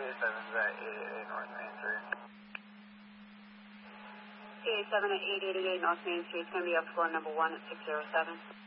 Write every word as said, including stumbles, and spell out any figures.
eighty-seven is at eight eighty-eight North Main Street. eight eighty-seven at eight eighty-eight North Main Street. It's going to be up floor number one at six oh seven.